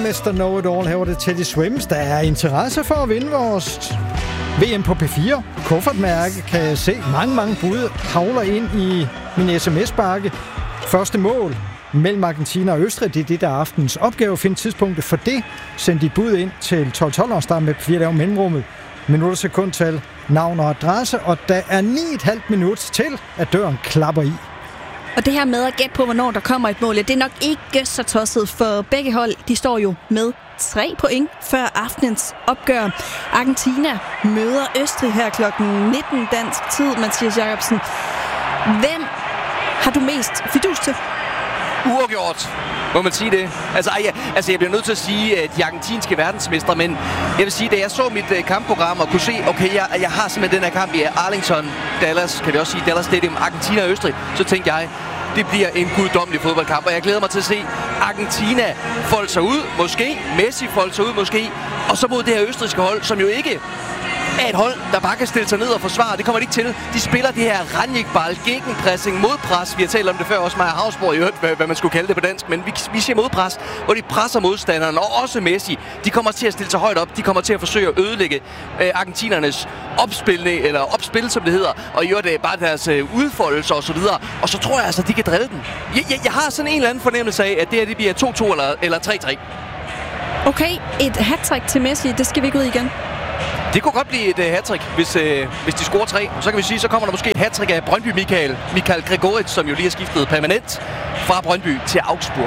Mr. Know-it-all, her var det Teddy Swims. Der er interesse for at vinde vores VM på P4. Kuffertmærke kan jeg se. Mange bud havler ind i min sms-bakke. Første mål mellem Argentina og Østrig, det er det, der er aftens opgave. Find tidspunktet for det. Send dit bud ind til 12.12 og start med P4 der mellemrummet. Minutter, sekundtal, navn og adresse. Og der er 9,5 minutter til, at døren klapper i. Og det her med at gætte på, hvornår der kommer et mål, det er nok ikke så tosset, for begge hold, de står jo med 3 point før aftenens opgør. Argentina møder Østrig her klokken 19 dansk tid, Mathias Jacobsen. Hvem har du mest fidus til? Uafgjort, må man sige det. Jeg bliver nødt til at sige, at de argentinske verdensmestre, men jeg vil sige, da jeg så mit kampprogram og kunne se, okay, jeg har simpelthen den her kamp i Arlington, Dallas, kan det også sige, Dallas Stadium, Argentina og Østrig, så tænkte jeg, det bliver en guddommelig fodboldkamp, og jeg glæder mig til at se Argentina folde sig ud, måske, Messi folde sig ud, måske, og så mod det her østrigske hold, som jo ikke er et hold, der bare kan stille sig ned og forsvare. Det kommer de ikke til. De spiller det her Ranjikball, gegenpressing, modpres. Vi har talt om det før, også Maja Havsborg, i øvrigt, hvad man skulle kalde det på dansk. Men vi siger modpres, hvor de presser modstanderen, og også Messi. De kommer til at stille sig højt op. De kommer til at forsøge at ødelægge argentinernes opspil, som det hedder. Og i øvrigt bare deres udfoldelser og så videre. Og så tror jeg altså, de kan drille den. Jeg har sådan en eller anden fornemmelse af, at det her det bliver 2-2 eller 3-3. Okay, et hattrick til Messi, det skal vi ikke ud igen. Det kunne godt blive et hattrick, hvis de scorer 3. Så kan vi sige, så kommer der måske et hattrick af Brøndby Michael Gregoritsch, som jo lige har skiftet permanent fra Brøndby til Augsburg.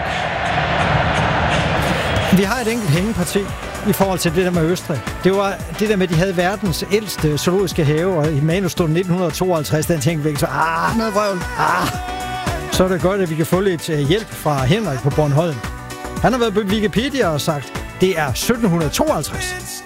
Vi har et enkelt hængeparti i forhold til det der med Østrig. Det var det der med, at de havde verdens ældste zoologiske have, og i manus stod 1952, den tænkte væk, så noget vrøvl. Så er det godt, at vi kan få lidt hjælp fra Henrik på Bornholm. Han har været på Wikipedia og sagt, det er 1752.